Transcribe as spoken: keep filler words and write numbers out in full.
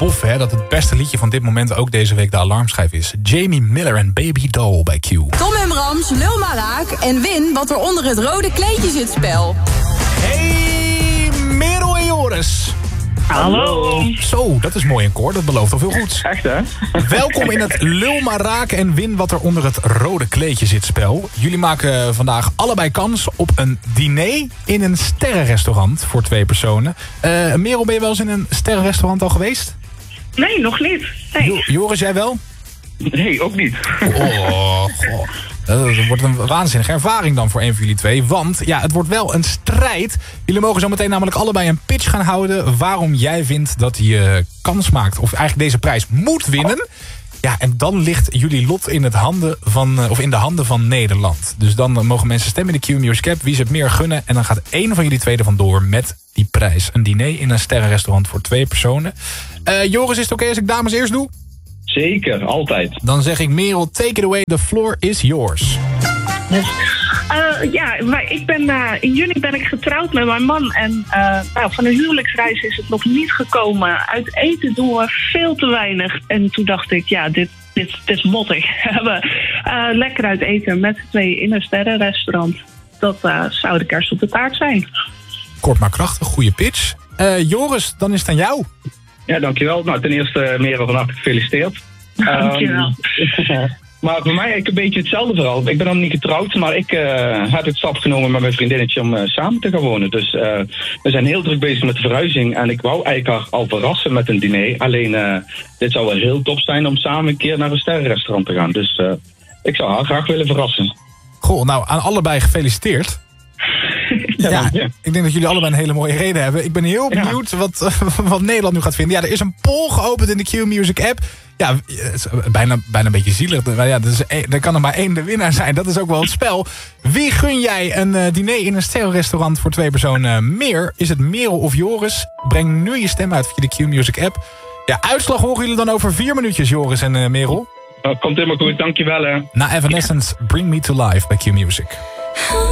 bof hè, dat het beste liedje van dit moment ook deze week de alarmschijf is. Jamie Miller en Baby Doll bij Q. Tom en Brams, lul maar raak en win wat er onder het rode kleedje zit spel. Hey, Merel en Joris. Hallo. Zo, dat is mooi in koor. Dat belooft al veel goeds. Echt, hè? Welkom in het Lul maar raak en win wat er onder het rode kleedje zit spel. Jullie maken vandaag allebei kans op een diner in een sterrenrestaurant voor twee personen. Uh, Merel, ben je wel eens in een sterrenrestaurant al geweest? Nee, nog niet. Nee. Jo- Joris, jij wel? Nee, ook niet. Oh, goh. Dat wordt een waanzinnige ervaring dan voor een van jullie twee. Want ja, het wordt wel een strijd. Jullie mogen zo meteen namelijk allebei een pitch gaan houden waarom jij vindt dat je kans maakt. Of eigenlijk deze prijs moet winnen. Ja, en dan ligt jullie lot in, het handen van, of in de handen van Nederland. Dus dan mogen mensen stemmen in de Q Music App wie ze het meer gunnen. En dan gaat één van jullie twee er vandoor met die prijs. Een diner in een sterrenrestaurant voor twee personen. Uh, Joris, is het oké als ik dames eerst doe? Zeker, altijd. Dan zeg ik Merel, take it away, the floor is yours. Uh, ja, maar ik ben, uh, in juni ben ik getrouwd met mijn man. En uh, nou, van de huwelijksreis is het nog niet gekomen. Uit eten doen we veel te weinig. En toen dacht ik, ja, dit, dit, dit is mottig. We uh, lekker uit eten met z'n tweeën in een sterrenrestaurant. Dat uh, zou de kerst op de taart zijn. Kort maar krachtig, goede pitch. Uh, Joris, dan is het aan jou. Ja, dankjewel. Nou, ten eerste, Merel, van harte gefeliciteerd. Dankjewel. Um, maar voor mij eigenlijk een beetje hetzelfde verhaal. Ik ben nog niet getrouwd, maar ik uh, heb het stap genomen met mijn vriendinnetje om uh, samen te gaan wonen. Dus uh, we zijn heel druk bezig met de verhuizing. En ik wou eigenlijk haar al verrassen met een diner. Alleen, uh, dit zou wel heel tof zijn om samen een keer naar een sterrenrestaurant te gaan. Dus uh, ik zou haar graag willen verrassen. Goh, nou, aan allebei gefeliciteerd. Ja, ja, ja, ik denk dat jullie allebei een hele mooie reden hebben. Ik ben heel benieuwd ja. wat, uh, wat Nederland nu gaat vinden. Ja, er is een poll geopend in de Q Music app. Ja, het is bijna, bijna een beetje zielig. Maar ja, er, is, er kan er maar één de winnaar zijn. Dat is ook wel het spel. Wie gun jij een uh, diner in een sterrenrestaurant voor twee personen meer? Is het Merel of Joris? Breng nu je stem uit via de Q Music app. Ja, uitslag horen jullie dan over vier minuutjes, Joris en uh, Merel. Oh, komt helemaal goed, dankjewel hè. Na Evanescence, Bring Me to Life bij Q Music.